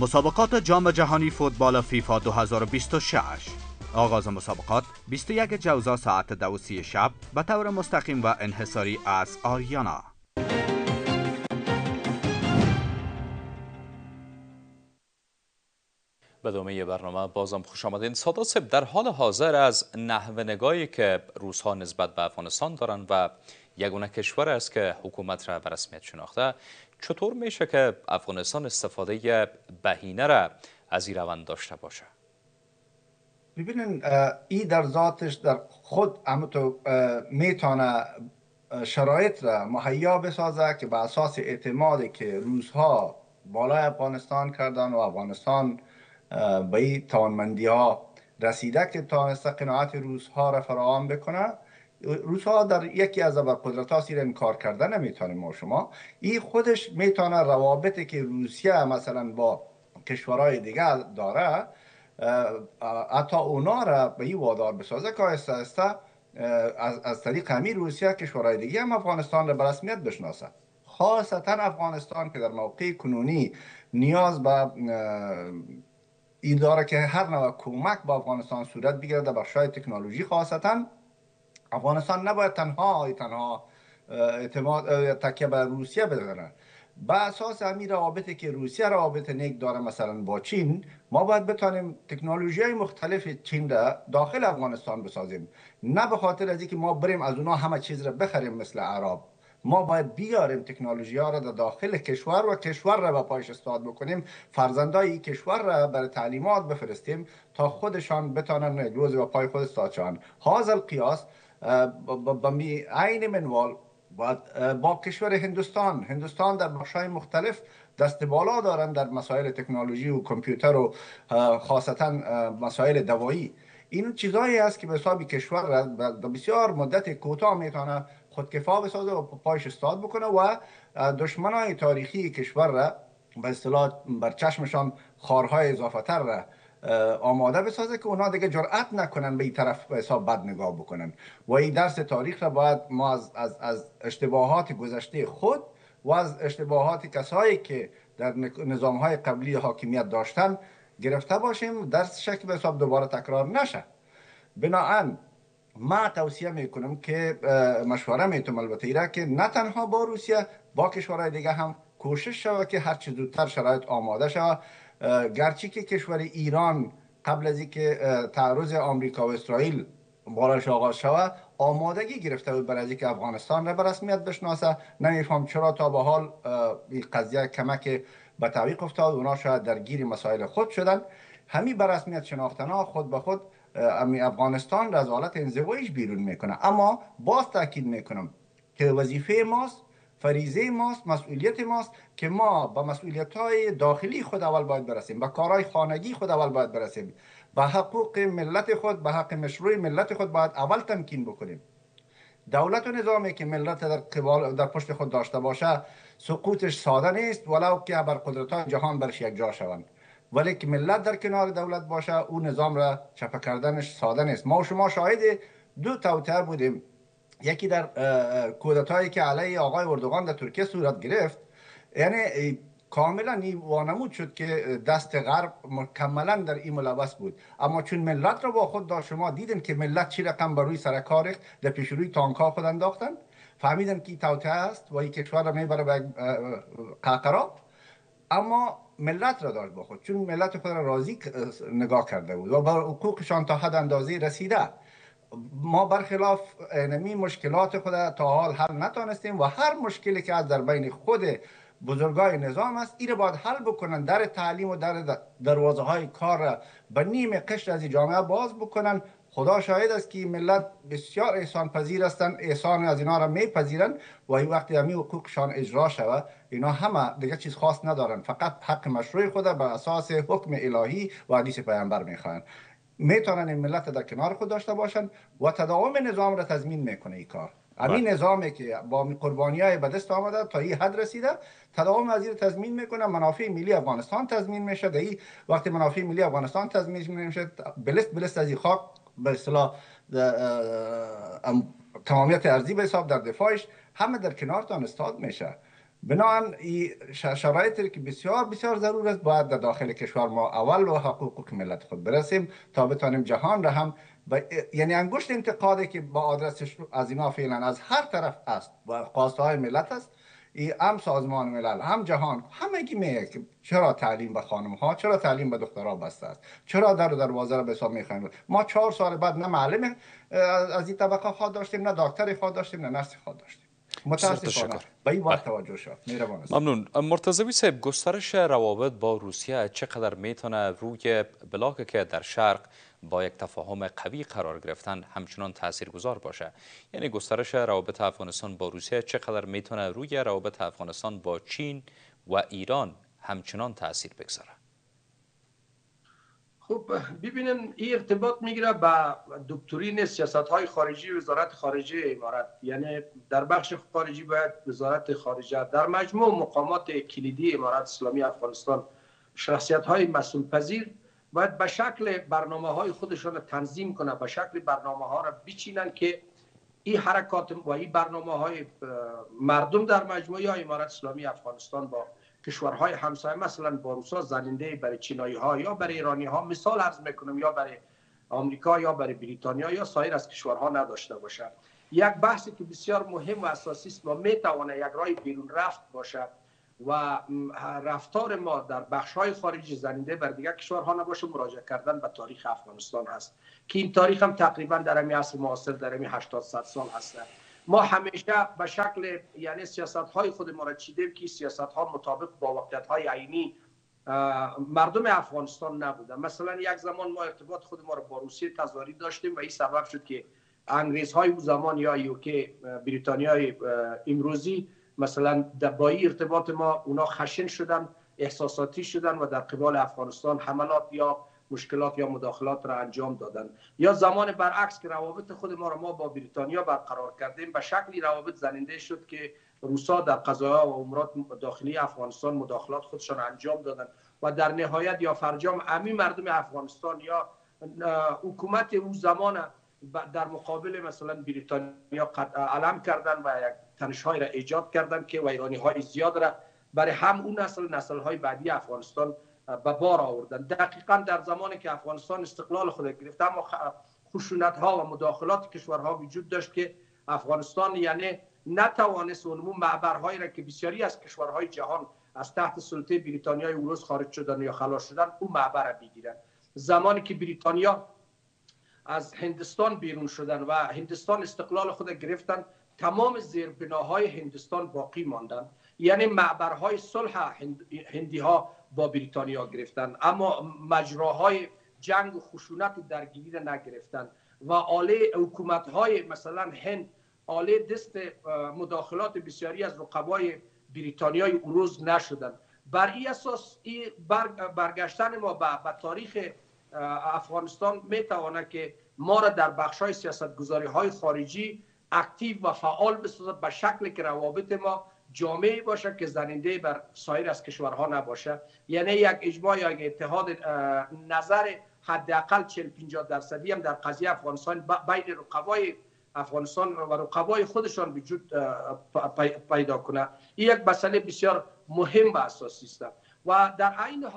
مسابقات جام جهانی فوتبال فیفا 2026. آغاز مسابقات 21 جوزا ساعت 2:30 شب به طور مستقیم و انحصاری از آریانا. به ادامه برنامه بازم خوش آمدین. سادات صاحب، در حال حاضر از نحوه نگاهی که روس‌ها نسبت به افغانستان دارند و یگانه کشور است که حکومت را به رسمیت شناخته، چطور میشه که افغانستان استفاده بهینه را از این روند داشته باشه؟ ببینین، این در ذاتش در خود همونطور میتونه شرایط را مهیا بسازه که به اساس اعتمادی که روس‌ها بالای افغانستان کردن و افغانستان به این توانمندی ها رسیده که تانسته قناعت روس‌ها را فراهم بکنه. روس‌ها در یکی از ابرقدرت‌ها سیر انکار کرده نمیتونیم ما شما. این خودش میتونه روابطی که روسیه مثلا با کشورهای دیگه داره حتی اونا را به این وادار بسازه که آهسته آهسته از طریق همین روسیه کشورهای دیگه هم افغانستان را به رسمیت بشناسه. خاصتا افغانستان که در موقع کنونی نیاز به این داره که هر نوع کمک به افغانستان صورت بگیره در بخش‌های تکنولوژی. خاصتا افغانستان نباید تنها اعتماد تکیه به روسیه بزنه. با اساس همین روابطی که روسیه روابط نیک داره مثلا با چین، ما باید بتانیم تکنولوژی های مختلف چین را داخل افغانستان بسازیم، نه به خاطر از اینکه ما بریم از اونا همه چیز را بخریم مثل عرب. ما باید بیاریم تکنولوژی ها را در داخل کشور و کشور را به پایش استاد بکنیم، فرزندای کشور را برای تعلیمات بفرستیم تا خودشان بتانن جوز به پای خود استاد شوند. هذا القیاس به عین منوال با کشور هندوستان در بخش‌های مختلف دست بالا دارند در مسائل تکنولوژی و کامپیوتر و خاصتا مسائل دوایی. این چیزایی است که به حساب کشور را در بسیار مدت کوتاه میتونه خودکفا بسازه و پایش استاد بکنه و دشمنای تاریخی کشور را به اصطلاح بر چشمشان خارهای اضافه تر را آماده بسازه که اونا دیگه جرأت نکنن به این طرف حساب بد نگاه بکنن. و این درس تاریخ را باید ما از اشتباهات گذشته خود و از اشتباهات کسایی که در نظامهای قبلی حاکمیت داشتن گرفته باشیم، درس شکل به حساب دوباره تکرار نشه. بنابراین ما توصیه میکنم که مشوره میتونم البته ایره که نه تنها با روسیه، با کشورهای دیگه هم کوشش شود که هر چه زودتر شرایط آماده شود. گرچه که کشور ایران قبل از اینکه تعرض آمریکا و اسرائیل بارش آغاز شود آمادگی گرفته بود برای اینکه افغانستان را به رسمیت بشناسه، نمیفهم چرا تا به حال این قضیه کمک به تعویق افتاد. اونا شاید درگیر مسائل خود شدن. همین به رسمیت شناختنها خود به خود افغانستان را از حالت انزوایش بیرون میکنه. اما باز تاکید میکنم که وظیفه ماست، فریضه ماست، مسئولیت ماست که ما به مسئولیت‌های داخلی خود اول باید برسیم، به کارهای خانگی خود اول باید برسیم، به حقوق ملت خود، به حق مشروع ملت خود باید اول تمکین بکنیم. دولت و نظامی که ملت در پشت خود داشته باشه سقوطش ساده نیست، ولو که ابرقدرت‌های جهان برش یک جا شوند. ولی که ملت در کنار دولت باشه او نظام را چپه کردنش ساده نیست. ما و شما شاهد دو توطئه بودیم. یکی در کودتایی که علیه آقای اردوغان در ترکیه صورت گرفت، یعنی کاملا وانمود شد که دست غرب مکملا در این ملوث بود. اما چون ملت را با خود داشت، شما دیدن که ملت چی رقم بر روی سر کار در پیش روی تانک‌ها خود انداختن، فهمیدن که توطئه است و این کشور را میبره به قهقرا. اما ملت را داشت با خود، چون ملت خود را راضی نگاه کرده بود و بر حقوقشان تا حد اندازه رسیده. ما برخلاف اینمی مشکلات خود تا حال حل نتانستیم و هر مشکلی که از در بین خود بزرگای نظام است این را باید حل بکنن. در تعلیم و در دروازه های کار را به نیم قشر از جامعه باز بکنن. خدا شاهد است که ملت بسیار احسان پذیر هستند، احسان از اینا را میپذیرند و این وقتی همین حقوقشان اجرا شود اینا همه دیگه چیز خاص ندارن، فقط حق مشروع خود بر اساس حکم الهی و حدیث پیامبر میخواهند. میتونن این ملت در کنار خود داشته باشند و تداوم نظام را تضمین میکنه این کار. همین نظامی که با قربانی‌های به دست آمده تا این حد رسیده، تداوم از این تضمین میکنه. منافع ملی افغانستان تضمین میشه. در این وقتی منافع ملی افغانستان تضمین میشه، بلست از این خاک به اصطلاح تمامیت ارضی به حساب در دفاعش همه در کنارتان استاد میشه. بنابراین این شرایطی که بسیار بسیار ضرور است، باید در داخل کشور ما اول و حقوق ملت خود برسیم تا بتانیم جهان را هم یعنی انگشت انتقادی که با آدرس از اینا فعلا از هر طرف است و خواسته های ملت است، هم سازمان ملل هم جهان همگی میگه که چرا تعلیم به خانم ها، چرا تعلیم به دخترها بسته است، چرا در و دروازه را به حساب میخوایم. ما 4 سال بعد نه معلم از این طبقه خود داشتیم، نه دکتر خود داشتیم، نه نرس خود داشتیم. متاسفانه به این وقت توجه شد. ممنون. مرتضوی صاحب، گسترش روابط با روسیه چقدر میتونه روی بلاکی که در شرق با یک تفاهم قوی قرار گرفتن همچنان تاثیرگذار باشه؟ یعنی گسترش روابط افغانستان با روسیه چقدر میتونه روی روابط افغانستان با چین و ایران همچنان تاثیر بگذاره؟ خب ببینن، این ارتباط میگیره به دکترین سیاست-های خارجی وزارت خارجه امارات. یعنی در بخش خارجی باید وزارت خارجه در مجموع مقامات کلیدی امارات اسلامی افغانستان، شخصیت‌های مسئول پذیر باید به شکل برنامه‌های خودشان تنظیم کنه، به شکل برنامه‌ها را بچینن که این حرکات و این برنامه‌های مردم در مجموعه امارات اسلامی افغانستان با کشورهای همسایه مثلا با روسا زننده برای چینایی ها یا برای ایرانی ها، مثال عرض میکنم، یا برای آمریکا یا برای بریتانیا یا سایر از کشورها نداشته باشه. یک بحثی که بسیار مهم و اساسی است و میتونه یک راه بیرون رفت باشه و رفتار ما در بخش‌های خارجی زننده بر دیگر کشورها نباشه، مراجعه کردن به تاریخ افغانستان هست که این تاریخ هم تقریبا در همین عصر معاصر در همین 80-100 سال هست. ما همیشه به شکل یعنی سیاست‌های خود ما را چیدیم که سیاست‌ها مطابق با واقعیت‌های عینی مردم افغانستان نبوده. مثلا یک زمان ما ارتباط خود ما را با روسیه تضاری داشتیم و این سبب شد که انگریزهای اون زمان یا یوکی بریتانیای امروزی مثلا با این ارتباط ما اونا خشن شدن، احساساتی شدن و در قبال افغانستان حملات یا مشکلات یا مداخلات را انجام دادن. یا زمان برعکس که روابط خود ما را ما با بریتانیا برقرار کردیم، به شکلی روابط زننده شد که روسا در قضایا و امورات داخلی افغانستان مداخلات خودشان انجام دادن و در نهایت یا فرجام امی مردم افغانستان یا حکومت اون زمان در مقابل مثلا بریتانیا علم کردن و یک تنش‌های را ایجاد کردن که ویرانی‌های زیاد را برای هم اون نسل‌های بعدی افغانستان به بار آوردن. دقیقاً در زمانی که افغانستان استقلال خود گرفت، اما خشونت‌ها و مداخلات کشورها وجود داشت که افغانستان یعنی نتوانست اون معبرهایی را که بسیاری از کشورهای جهان از تحت سلطه بریتانیای اون روز خارج شدن یا خلاص شدن، اون معبر را بگیرن. زمانی که بریتانیا از هندوستان بیرون شدن و هندوستان استقلال خود گرفتن، تمام زیربناهای هندوستان باقی ماندن، یعنی معبرهای صلح هندی ها با بریتانیا گرفتن، اما مجراهای جنگ و خشونت درگیری را نگرفتن و آله حکومت های مثلا هند آله دست مداخلات بسیاری از رقبای بریتانیای اون روز نشدن. بر این اساس برگشتن ما به تاریخ افغانستان میتواند که ما را در بخش‌های سیاست‌گذاری‌های خارجی اکتیو و فعال بسازد به شکلی که روابط ما جامعی باشه که زننده بر سایر از کشورها نباشه. یعنی یک اجماع یا یک اتحاد نظر حداقل 40-50% هم در قضیه افغانستان بین رقبای افغانستان و رقبای خودشان وجود پیدا کنه. این یک مسئله بسیار مهم و اساسی است و در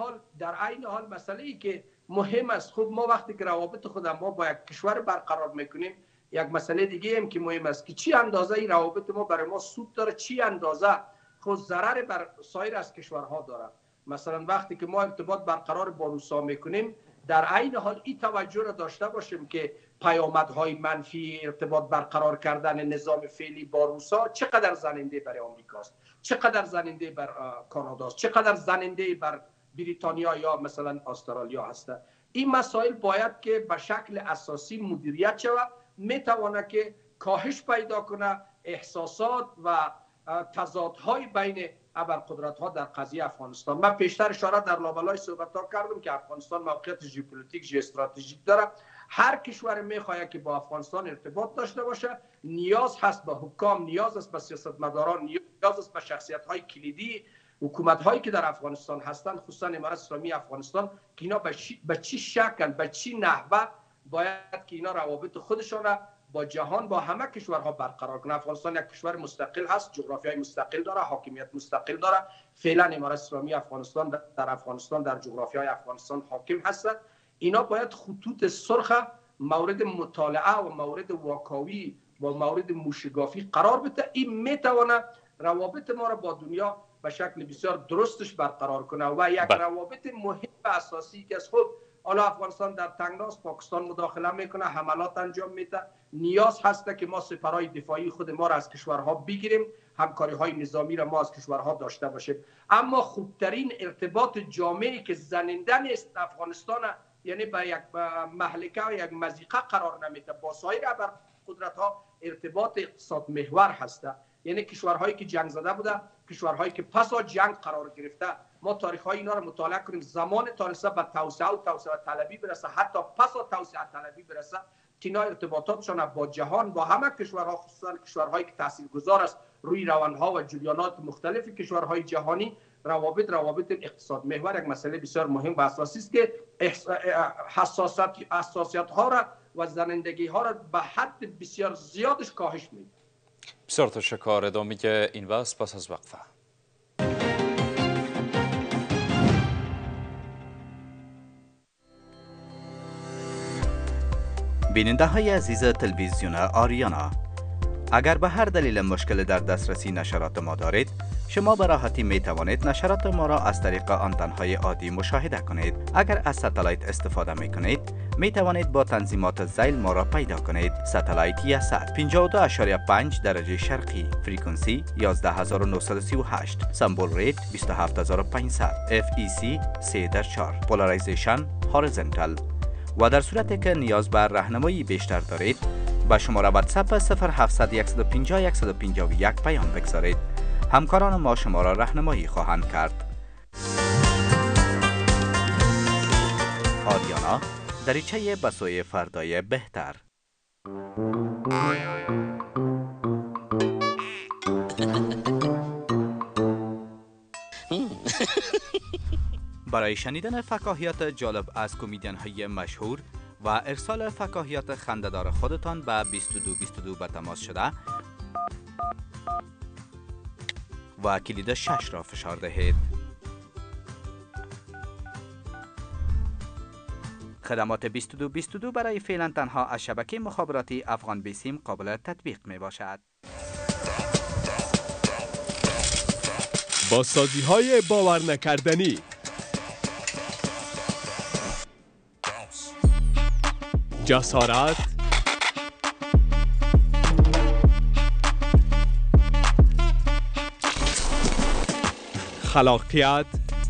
عین حال مسئله‌ای که مهم است. خب ما وقتی که روابط خود ما با یک کشور برقرار میکنیم، یک مسئله دیگه هم که مهم است که چی اندازه این روابط ما برای ما سود داره، چی اندازه خود ضرر بر سایر از کشورها داره. مثلا وقتی که ما ارتباط برقرار با روسا میکنیم، در عین حال این توجه را داشته باشیم که پیامدهای منفی ارتباط برقرار کردن نظام فعلی با روسا چقدر زننده برای آمریکاست، چقدر زننده بر کاناداست، چقدر زننده بر بریتانیا یا مثلا استرالیا هست. این مسائل باید که به شکل اساسی مدیریت شود، میتونه که کاهش پیدا کنه احساسات و تضادهای بین ابرقدرت‌ها در قضیه افغانستان. من پیشتر اشاره در لابلای صحبت‌ها کردم که افغانستان موقعیت ژئوپلیتیک ژئوستراتژیک داره. هر کشور میخواد که با افغانستان ارتباط داشته باشه، نیاز هست به حکام، نیاز است به سیاستمداران، نیاز است به شخصیت‌های کلیدی حکومت‌هایی که در افغانستان هستند، خصوصا امارت اسلامی افغانستان، که اینا به چی شکل، به چی نحوه باید که اینا روابط خودشان را با جهان با همه کشورها برقرار کنه. افغانستان یک کشور مستقل هست، جغرافیای مستقل داره، حاکمیت مستقل داره. فعلا امارت اسلامی افغانستان در جغرافیای افغانستان حاکم هست. اینا باید خطوط سرخ مورد مطالعه و مورد واکاوی و مورد موشگافی قرار بده. این میتونه روابط ما را با دنیا به شکل بسیار درستش برقرار کنه و یک روابط مهم و اساسی که از خود حالا افغانستان در تنگناست، پاکستان مداخله میکنه، حملات انجام میده، نیاز هست که ما سپرهای دفاعی خود ما را از کشورها بگیریم، همکاری های نظامی را ما از کشورها داشته باشیم. اما خوبترین ارتباط جامعی که زننده نیست افغانستان، یعنی به یک مهلکه و یک مضیقه قرار نمیده، با سایر قدرت ها ارتباط اقتصاد محور هست. یعنی کشورهایی که جنگ زده بوده، کشورهایی که پس از جنگ قرار گرفته، ما تاریخ های اینا رو مطالعه کنیم، زمان تانسته به توسعه و توسعه طلبی برسه، حتی پس از توسعه طلبی برسه، که اینا ارتباطاتشان با جهان، با همه کشورها، خصوصا کشورهایی که تاثیرگذار است روی روندها و جریانات مختلف کشورهای جهانی، روابط اقتصاد محور یک مسئله بسیار مهم و اساسی است که حساسیت ها را و زنندگی ها را به حد بسیار زیادش کاهش میده. بسیار تشکر. ادامه این بحث پس از وقفه. بیننده های عزیز تلویزیون آریانا، اگر به هر دلیل مشکل در دسترسی نشرات ما دارید، شما به راحتی می توانید نشرات ما را از طریق آنتن‌های عادی مشاهده کنید. اگر از ستلایت استفاده می کنید، می توانید با تنظیمات ذیل ما را پیدا کنید. ستلایت یسات 52.5 درجه شرقی، فرکانسی 11938، سمبل ریت 27500، FEC 3/4، پولارایزیشن هوریزونتال. و در صورتی که نیاز به راهنمایی بیشتر دارید، به شماره واتساپ 0700 150 151 پیام بگذارید. همکاران ما شما را راهنمایی خواهند کرد. آریانا، دریچه به سوی فردای بهتر. برای شنیدن فکاهیات جالب از کمدین های مشهور و ارسال فکاهیات خنده‌دار خودتان به 2222 به تماس شده و کلید 6 را فشار دهید. خدمات 2222 برای فعلا تنها از شبکه مخابراتی افغان بیسیم قابل تطبیق می باشد. با سازی های باور نکردنی، جسارت، خلاقیت،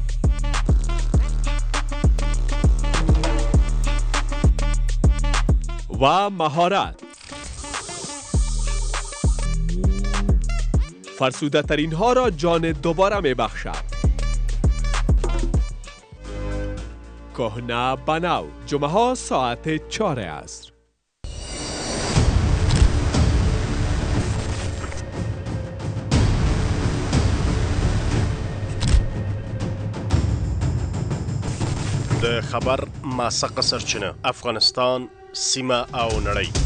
و مهارت، فرسوده ترین ها را جان دوباره می بخشد. کهنه بنو، جمعه ها ساعت 4 عصر. د خبر ماسقه سرچینه افغانستان، سیمه او نړۍ.